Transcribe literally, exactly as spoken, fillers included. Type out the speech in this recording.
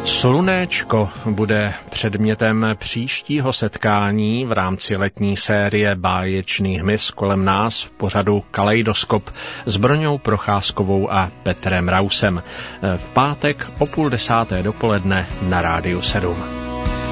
Slunéčko bude předmětem příštího setkání v rámci letní série Báječný hmyz kolem nás v pořadu Kaleidoskop s Broňou Procházkovou a Petrem Rausem. V pátek o půl desáté dopoledne na Rádiu sedm.